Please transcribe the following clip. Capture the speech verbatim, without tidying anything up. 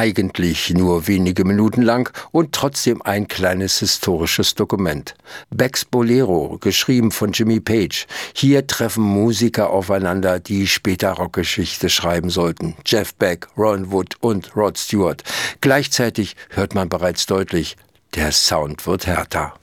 eigentlich nur wenige Minuten lang und trotzdem ein kleines historisches Dokument. Becks Bolero, geschrieben von Jimmy Page. Hier treffen Musiker aufeinander, die später Rockgeschichte schreiben sollten. Jeff Beck, Ron Wood und Rod Stewart. Gleichzeitig hört man bereits deutlich, der Sound wird härter.